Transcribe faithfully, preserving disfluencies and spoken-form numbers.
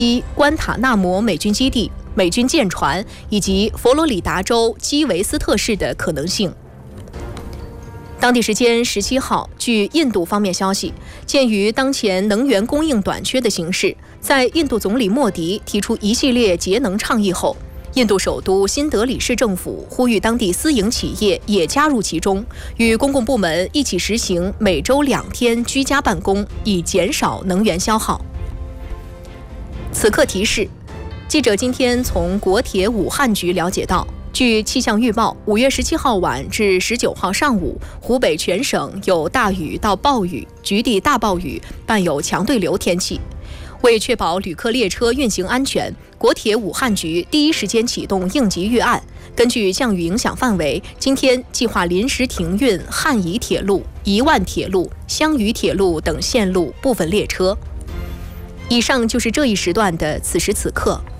关塔纳摩美军基地、美军舰船以及佛罗里达州基维斯特市的可能性。当地时间十七号，据印度方面消息，鉴于当前能源供应短缺的形势，在印度总理莫迪提出一系列节能倡议后，印度首都新德里市政府呼吁当地私营企业也加入其中，与公共部门一起实行每周两天居家办公，以减少能源消耗。此刻提示，记者今天从国铁武汉局了解到，据气象预报，五月十七号晚至十九号上午，湖北全省有大雨到暴雨、局地大暴雨，伴有强对流天气。为确保旅客列车运行安全，国铁武汉局第一时间启动应急预案，根据降雨影响范围，今天计划临时停运汉宜铁路、宜万铁路、湘渝铁路等线路部分列车。以上就是这一时段的此时此刻。